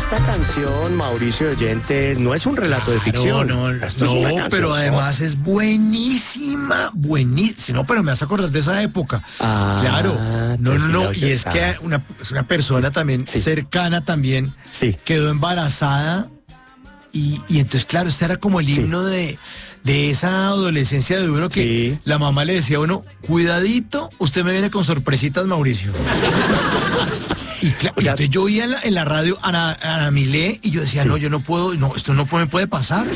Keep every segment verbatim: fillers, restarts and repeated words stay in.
esta canción, Mauricio Oyentes, no es un relato Claro, de ficción. No, Esto no, es una canción, pero ¿no? además es buenísima, buenísima. No, pero me hace acordar de esa época. Ah, Claro. No, te no, sí no. la Y es oyes. que Ah, una, es una persona sí, también sí. cercana también Sí. quedó embarazada. Y, y entonces, claro, este era como el Sí. himno de, de esa adolescencia de uno que Sí. la mamá le decía a uno, cuidadito, usted me viene con sorpresitas, Mauricio. Y, cla- O y sea, entonces yo oía en la, en la radio a Ana, a Ana Milé y yo decía, Sí. no, yo no puedo, no, esto no puede, puede pasar.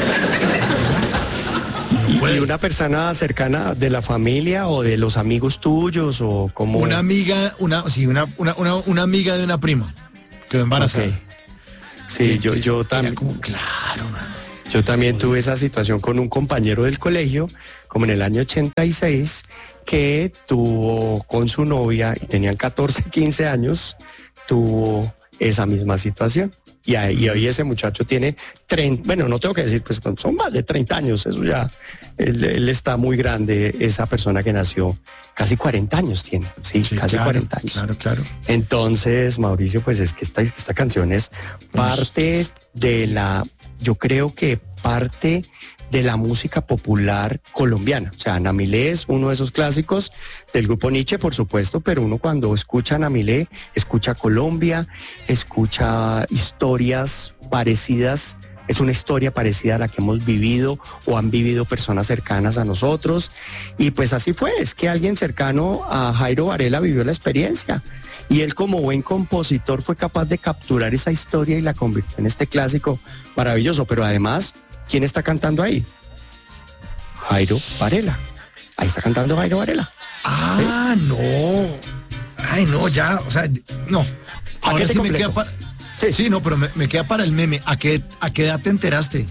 ¿Y una persona cercana de la familia o de los amigos tuyos o como Una amiga, una, sí, una, una, una, una amiga de una prima quedó embarazada. Ok. Sí, yo, yo Era también. como, claro, man. Yo también tuve esa situación con un compañero del colegio, como en el año ochenta y seis, que tuvo con su novia, y tenían catorce, quince años, tuvo esa misma situación. Y, ahí- y hoy ese muchacho tiene treinta, bueno, no tengo que decir, pues son más de treinta años, eso ya, él, él está muy grande, esa persona que nació, casi cuarenta años tiene, sí, Sí, casi claro, cuarenta años. Claro, claro. Entonces, Mauricio, pues es que esta, esta canción es parte de la, yo creo que parte de la música popular colombiana. O sea, Ana Milé es uno de esos clásicos del grupo Nietzsche, por supuesto, pero uno cuando escucha a Ana Milé, escucha Colombia, escucha historias parecidas. Es una historia parecida a la que hemos vivido o han vivido personas cercanas a nosotros. Y pues así fue, es que alguien cercano a Jairo Varela vivió la experiencia. Y él como buen compositor fue capaz de capturar esa historia y la convirtió en este clásico maravilloso. Pero además, ¿quién está cantando ahí? Jairo Varela. Ahí está cantando Jairo Varela. Ah, no. Ay, no, ya, o sea, no. Ahora Paquete sí me completo. queda para... Sí. Sí, no, pero me, me queda para el meme. ¿A qué, ¿A qué edad te enteraste?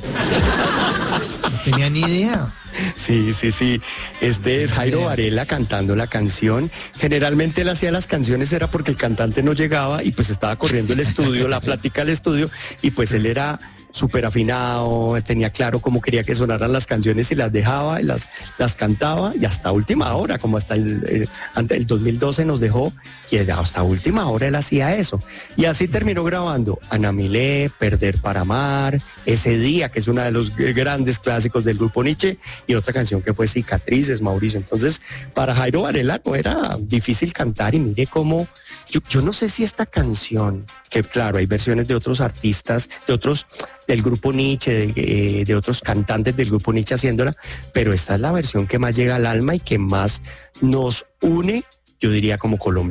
No tenía ni idea. Sí, sí, sí. Este es Jairo Varela cantando la canción. Generalmente él hacía las canciones era porque el cantante no llegaba y pues estaba corriendo el estudio, la plática al estudio, y pues él era súper afinado, tenía claro cómo quería que sonaran las canciones y las dejaba, y las, las cantaba, y hasta última hora, como hasta el, el, ante el dos mil doce nos dejó, y hasta última hora él hacía eso. Y así terminó grabando Ana Milé, Perder para Amar, Ese Día, que es uno de los grandes clásicos del grupo Nietzsche, y otra canción que fue Cicatrices, Mauricio. Entonces, para Jairo Varela no era difícil cantar, y mire cómo, yo, yo no sé si esta canción, que claro, hay versiones de otros artistas, de otros, del grupo Nietzsche, de, eh, de otros cantantes del grupo Nietzsche haciéndola, pero esta es la versión que más llega al alma y que más nos une, yo diría, como Colombia.